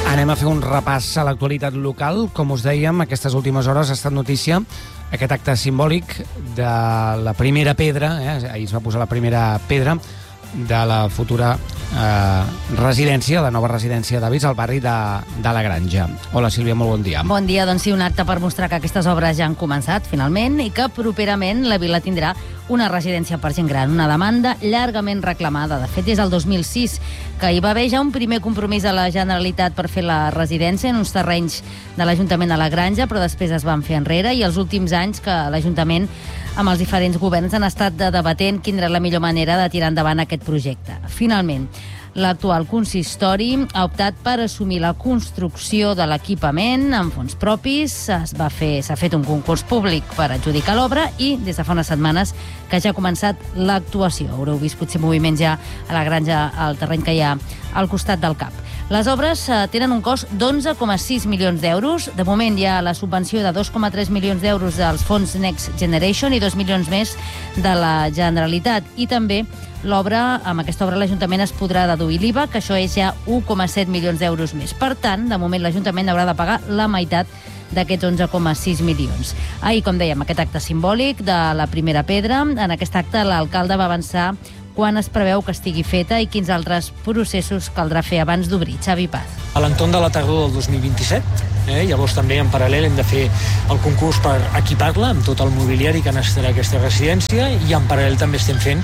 Anem a fer un repàs a l'actualitat local. Com us dèiem, aquestes últimes hores ha estat notícia aquest acte simbòlic de la primera pedra, ahir es va posar la primera pedra de la futura residència, la nova residència d'avis al barri de la Granja. Hola, Sílvia, molt bon dia. Bon dia, doncs sí, un acte per mostrar que aquestes obres ja han començat, finalment, i que properament la vila tindrà una residència per gent gran, una demanda llargament reclamada. De fet, des del 2006, que hi va haver ja un primer compromís a la Generalitat per fer la residència en uns terrenys de l'Ajuntament de la Granja, però després es van fer enrere, i els últims anys que l'Ajuntament amb els diferents governs han estat debatent quina era la millor manera de tirar endavant aquest projecte. Finalment, l'actual consistori ha optat per assumir la construcció de l'equipament amb fons propis. S'ha fet un concurs públic per adjudicar l'obra i des de fa unes setmanes que ja ha començat l'actuació. Haureu vist potser moviments ja a la Granja, al terreny que hi ha al costat del CAP. Les obres tenen un cost d'11,6 milions d'euros. De moment hi ha la subvenció de 2,3 milions d'euros dels fons Next Generation i 2 milions més de la Generalitat. I també amb aquesta obra l'Ajuntament es podrà deduir l'IVA, que això és ja 1,7 milions d'euros més. Per tant, de moment l'Ajuntament haurà de pagar la meitat d'aquests 11,6 milions. Ahir, com dèiem, aquest acte simbòlic de la primera pedra. En aquest acte l'alcalde va avançar quan es preveu que estigui feta i quins altres processos caldrà fer abans d'obrir. Xavi Paz. A l'entorn de la tardor del 2027, llavors també en paral·lel hem de fer el concurs per equipar-la amb tot el mobiliari que necessitarà aquesta residència, i en paral·lel també estem fent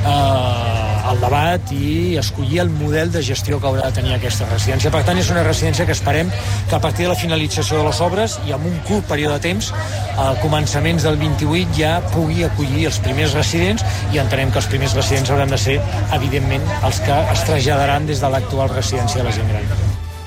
el debat i escollir el model de gestió que haurà de tenir aquesta residència. Per tant, és una residència que esperem que a partir de la finalització de les obres i amb un curt període de temps, a començaments del 28 ja pugui acollir els primers residents, i entenem que els primers residents hauran de ser, evidentment, els que es traslladaran des de l'actual residència de la gent gran.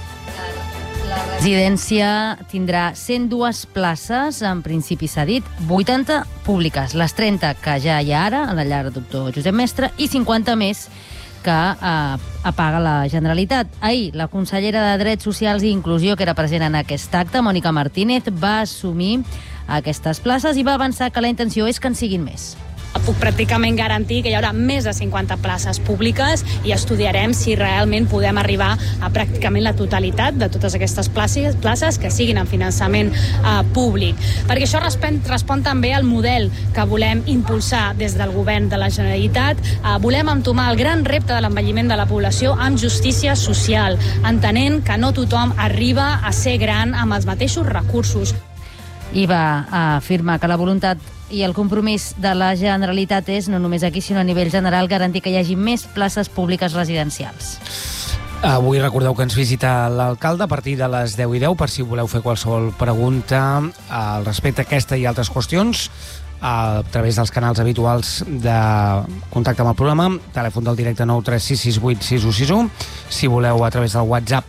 La residència tindrà 102 places, en principi s'ha dit, 80 públiques, les 30 que ja hi ha ara, a la llar doctor Josep Mestre, i 50 més que paga la Generalitat. Ahir, la consellera de Drets Socials i Inclusió, que era present en aquest acte, Mònica Martínez, va assumir aquestes places i va avançar que la intenció és que en siguin més. Puc pràcticament garantir que hi haurà més de 50 places públiques i estudiarem si realment podem arribar a pràcticament la totalitat de totes aquestes places que siguin en finançament públic. Perquè això respon també al model que volem impulsar des del govern de la Generalitat. Volem entomar el gran repte de l'envelliment de la població amb justícia social, entenent que no tothom arriba a ser gran amb els mateixos recursos. I va afirmar que la voluntat i el compromís de la Generalitat és, no només aquí, sinó a nivell general, garantir que hi hagi més places públiques residencials. Avui recordeu que ens visita l'alcalde a partir de les 10:10 per si voleu fer qualsevol pregunta al respecte a aquesta i altres qüestions a través dels canals habituals de contacte amb el programa, telèfon del directe 936686161, si voleu a través del WhatsApp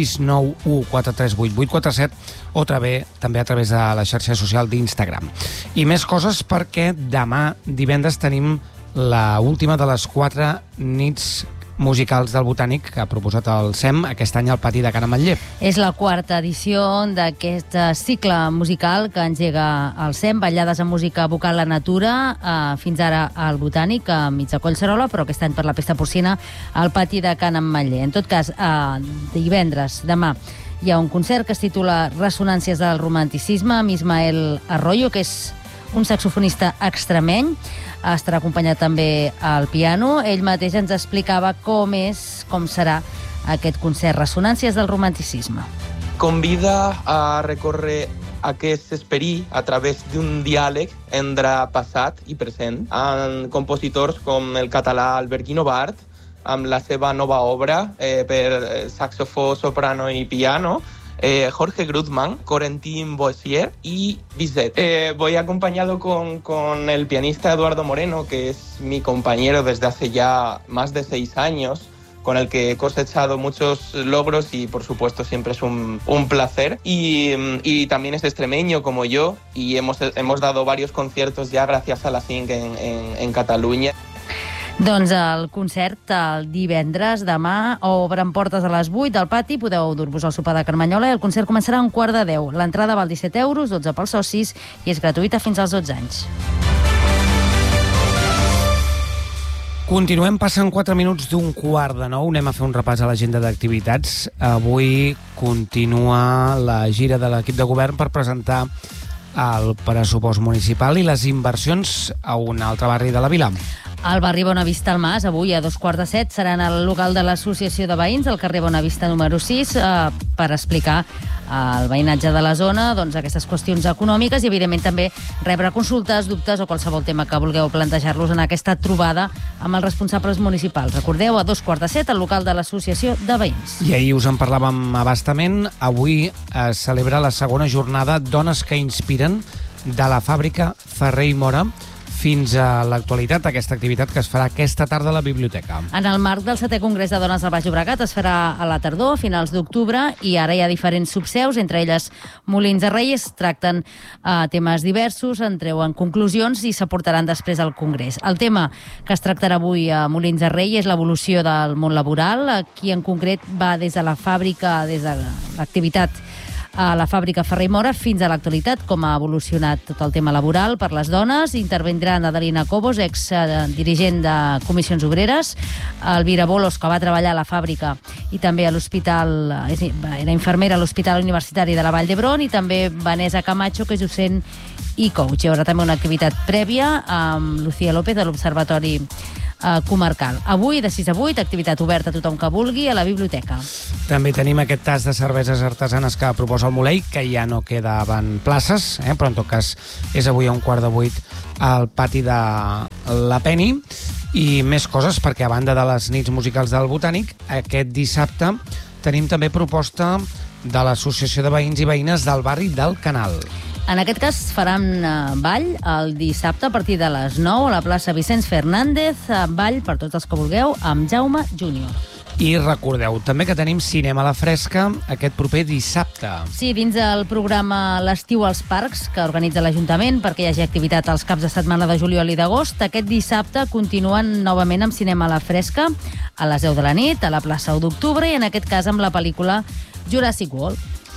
691438847 o també a través de la xarxa social d'Instagram. I més coses perquè demà divendres tenim l'última de les 4 nits musicals del Botànic que ha proposat el SEM aquest any al pati de Can Ametller. És la 4ª edició d'aquest cicle musical que engega el SEM, ballades amb música vocal a natura, fins ara al Botànic, a mig de Collserola, però aquest any per la pesta porcina al pati de Can Ametller. En tot cas, divendres, demà, hi ha un concert que es titula Ressonàncies del romanticisme amb Ismael Arroyo, que és un saxofonista extremeny. Estarà acompanyat també al piano. Ell mateix ens explicava com serà aquest concert Ressonàncies del romanticisme. Convida a recórrer aquest esperit a través d'un diàleg entre passat i present, amb compositors com el català Albert Guinovart, amb la seva nova obra per saxofó, soprano i piano, Jorge Gruzman, Corentin Boissier y Bizet. Voy acompañado con el pianista Eduardo Moreno, que es mi compañero desde hace ya más de 6 años, con el que he cosechado muchos logros y por supuesto siempre es un placer. Y también es extremeño como yo y hemos dado varios conciertos ya gracias a la CINC en Cataluña. Doncs el concert el divendres, demà, obren portes a les 8 del pati, podeu dur-vos al sopar de Carmanyola i el concert començarà a 9:15. L'entrada val 17 euros, 12 pels socis i és gratuïta fins als 12 anys. Continuem, passant 4 minuts d'15:15. Anem a fer un repàs a l'agenda d'activitats. Avui continua la gira de l'equip de govern per presentar el pressupost municipal i les inversions a un altre barri de la vila. Al barri Bonavista al Mas, avui a 6:45, serà en el local de l'Associació de Veïns, al carrer Bonavista número 6, per explicar al veïnatge de la zona aquestes qüestions econòmiques i, evidentment, també rebre consultes, dubtes o qualsevol tema que vulgueu plantejar-los en aquesta trobada amb els responsables municipals. Recordeu, a 6:45, al local de l'Associació de Veïns. I ahir us en parlàvem a bastament. Avui es celebra la segona jornada Dones que Inspiren de la fàbrica Ferrer i Mora fins a l'actualitat, aquesta activitat que es farà aquesta tarda a la biblioteca. En el marc del 7è Congrés de Dones del Baix Llobregat es farà a la tardor, a finals d'octubre, i ara hi ha diferents subseus, entre elles Molins de Rei. Es tracten temes diversos, en treuen conclusions i s'aportaran després al Congrés. El tema que es tractarà avui a Molins de Rei és l'evolució del món laboral. Aquí en concret va des de la fàbrica, des de l'activitat a la fàbrica Ferrer i Mora fins a l'actualitat, com ha evolucionat tot el tema laboral per les dones. Intervindrà Adelina Cobos, dirigent de Comissions Obreres, Elvira Bolos, que va treballar a la fàbrica i també a l'hospital, era infermera a l'Hospital Universitari de la Vall d'Hebron, i també Vanessa Camacho, que és docent i coach. Hi haurà també una activitat prèvia amb Lucía López de l'Observatori Comarcal. Avui, de 6 a 8, activitat oberta a tothom que vulgui a la biblioteca. També tenim aquest tas de cerveses artesanes que proposa el Molei, que ja no quedaven places, però en tot cas és avui a 7:45 al pati de la Penny. I més coses, perquè a banda de les nits musicals del Botànic, aquest dissabte tenim també proposta de l'Associació de Veïns i Veïnes del barri del Canal. En aquest cas faran ball el dissabte a partir de les 9 a la plaça Vicenç Fernández, ball per tots els que vulgueu, amb Jaume Júnior. I recordeu també que tenim cinema a la fresca aquest proper dissabte. Sí, dins del programa L'estiu als parcs, que organitza l'Ajuntament perquè hi hagi activitat als caps de setmana de juliol i d'agost, aquest dissabte continuen novament amb cinema a la fresca, a les 10 de la nit, a la plaça 1 d'octubre, i en aquest cas amb la pel·lícula Jurassic World.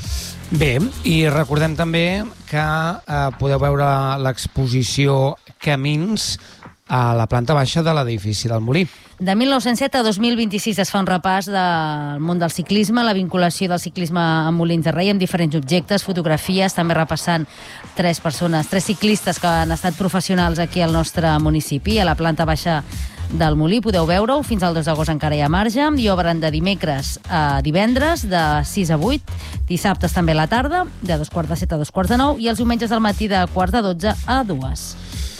Bé, i recordem també que podeu veure l'exposició Camins a la planta baixa de l'edifici del Molí. De 1907 a 2026 es fa un repàs del món del ciclisme, la vinculació del ciclisme amb Molins de Rei, amb diferents objectes, fotografies, també repassant 3 ciclistes que han estat professionals aquí al nostre municipi. A la planta baixa del Molí podeu veure-ho, fins al 2 d'agost encara hi ha marge, i obren de dimecres a divendres, de 6 a 8, dissabtes també a la tarda, de 7:15 a 9:15, i els diumenges al matí de 11:45 a 2.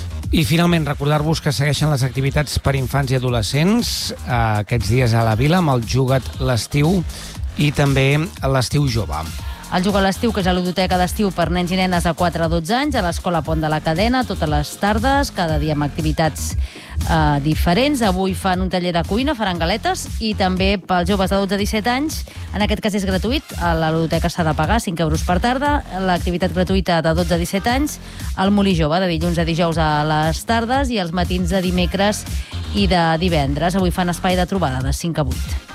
I finalment recordar-vos que segueixen les activitats per infants i adolescents aquests dies a la vila amb el Juga't l'Estiu i també l'Estiu Jove. El Jugar a l'Estiu, que és a l'Ludoteca d'Estiu per nens i nenes de 4 a 12 anys, a l'Escola Pont de la Cadena, totes les tardes, cada dia amb activitats diferents. Avui fan un taller de cuina, faran galetes, i també pels joves de 12 a 17 anys, en aquest cas és gratuït, a la ludoteca s'ha de pagar 5 euros per tarda, l'activitat gratuïta de 12 a 17 anys, al Molí Jove, de dilluns a dijous a les tardes i els matins de dimecres i de divendres. Avui fan espai de trobada de 5 a 8.